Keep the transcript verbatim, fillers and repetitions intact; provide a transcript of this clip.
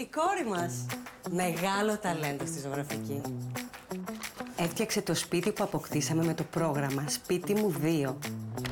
Η κόρη μας. Μεγάλο ταλέντο στη ζωγραφική. Έφτιαξε το σπίτι που αποκτήσαμε με το πρόγραμμα Σπίτι μου δύο.